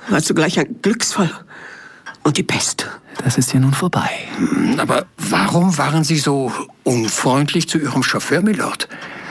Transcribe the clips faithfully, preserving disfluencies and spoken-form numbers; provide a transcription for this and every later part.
war zugleich ein Glücksfall und die Pest. Das ist ja nun vorbei. Aber warum waren Sie so unfreundlich zu Ihrem Chauffeur, Milord?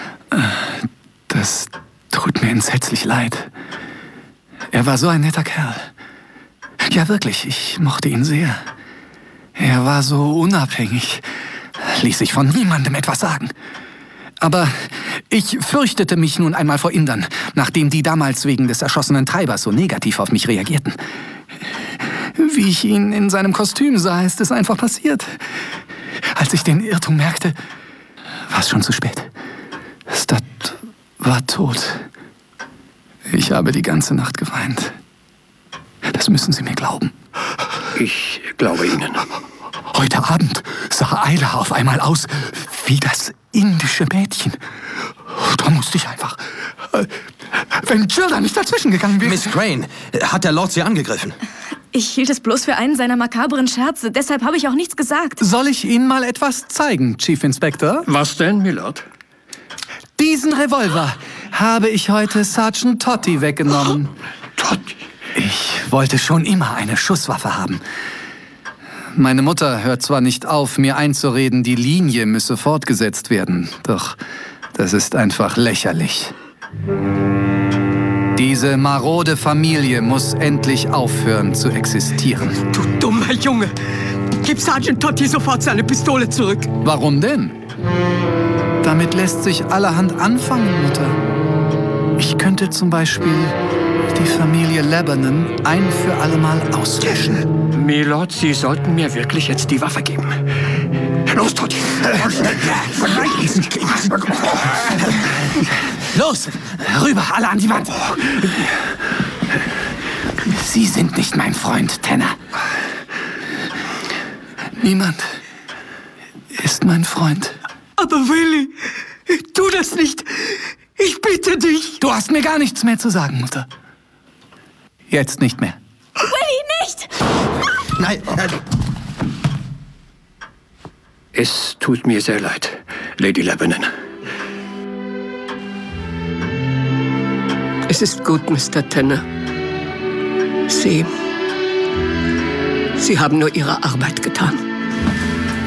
Das tut mir entsetzlich leid. Er war so ein netter Kerl. Ja, wirklich, ich mochte ihn sehr. Er war so unabhängig, ließ sich von niemandem etwas sagen. Aber ich fürchtete mich nun einmal vor Indern, nachdem die damals wegen des erschossenen Treibers so negativ auf mich reagierten. Wie ich ihn in seinem Kostüm sah, ist es einfach passiert. Als ich den Irrtum merkte, war es schon zu spät. Stud war tot. Ich habe die ganze Nacht geweint. Das müssen Sie mir glauben. Ich glaube Ihnen. Heute Abend sah Ayla auf einmal aus wie das indische Mädchen. Da musste ich einfach... Wenn Jill da nicht dazwischen gegangen wäre... Miss Crane, hat der Lord Sie angegriffen? Ich hielt es bloß für einen seiner makabren Scherze. Deshalb habe ich auch nichts gesagt. Soll ich Ihnen mal etwas zeigen, Chief Inspector? Was denn, Milord? Diesen Revolver habe ich heute Sergeant Totti weggenommen. Totti? Ich wollte schon immer eine Schusswaffe haben. Meine Mutter hört zwar nicht auf, mir einzureden, die Linie müsse fortgesetzt werden, doch das ist einfach lächerlich. Diese marode Familie muss endlich aufhören zu existieren. Du dummer Junge! Gib Sergeant Totti sofort seine Pistole zurück. Warum denn? Damit lässt sich allerhand anfangen, Mutter. Ich könnte zum Beispiel die Familie Lebanon ein für allemal auslöschen. Milord, Sie sollten mir wirklich jetzt die Waffe geben. Los, Totti! Los! Rüber, alle an die Wand! Sie sind nicht mein Freund, Tanner. Niemand ist mein Freund. Aber Willi, tu das nicht. Ich bitte dich. Du hast mir gar nichts mehr zu sagen, Mutter. Jetzt nicht mehr. Willi, nicht! Nein, nein. Es tut mir sehr leid, Lady Lebanon. Es ist gut, Mister Tanner. Sie... Sie haben nur Ihre Arbeit getan.